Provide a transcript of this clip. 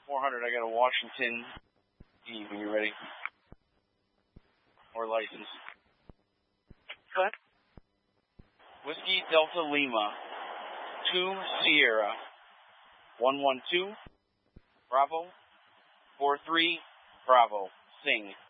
400, I got a Washington D when you're ready. Or license. Go ahead. Whiskey Delta Lima, 2 Sierra, 112, Bravo, 43, Bravo, Sing.